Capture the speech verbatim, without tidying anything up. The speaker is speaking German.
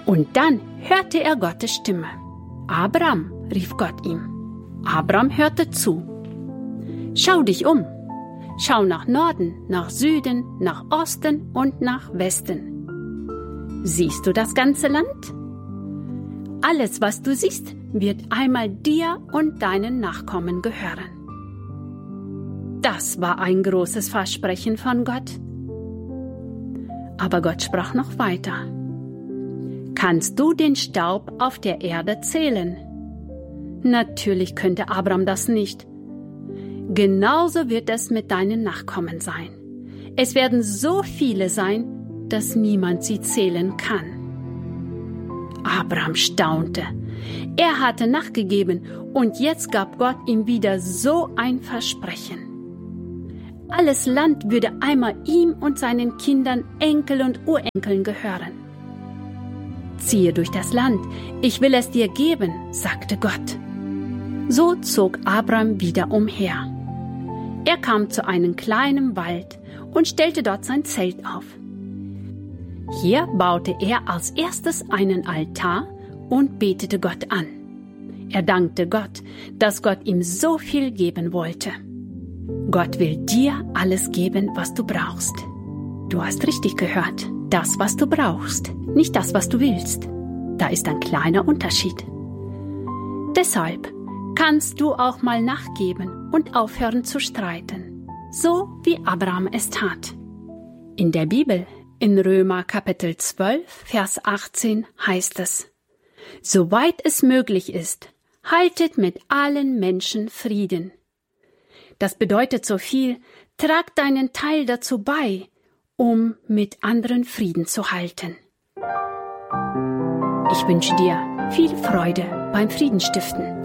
Und dann hörte er Gottes Stimme. Abraham, rief Gott ihm. Abraham hörte zu. Schau dich um. Schau nach Norden, nach Süden, nach Osten und nach Westen. Siehst du das ganze Land? Alles, was du siehst, wird einmal dir und deinen Nachkommen gehören. Das war ein großes Versprechen von Gott. Aber Gott sprach noch weiter. Kannst du den Staub auf der Erde zählen? Natürlich könnte Abraham das nicht. Genauso wird es mit deinen Nachkommen sein. Es werden so viele sein, dass niemand sie zählen kann. Abraham staunte. Er hatte nachgegeben und jetzt gab Gott ihm wieder so ein Versprechen. Alles Land würde einmal ihm und seinen Kindern, Enkel und Urenkeln gehören. Ziehe durch das Land, ich will es dir geben, sagte Gott. So zog Abraham wieder umher. Er kam zu einem kleinen Wald und stellte dort sein Zelt auf. Hier baute er als erstes einen Altar und betete Gott an. Er dankte Gott, dass Gott ihm so viel geben wollte. Gott will dir alles geben, was du brauchst. Du hast richtig gehört, das, was du brauchst, nicht das, was du willst. Da ist ein kleiner Unterschied. Deshalb kannst du auch mal nachgeben und aufhören zu streiten, so wie Abraham es tat. In der Bibel, in Römer Kapitel zwölf, Vers achtzehn heißt es: Soweit es möglich ist, haltet mit allen Menschen Frieden. Das bedeutet so viel, trag deinen Teil dazu bei, um mit anderen Frieden zu halten. Ich wünsche dir viel Freude beim Friedenstiften.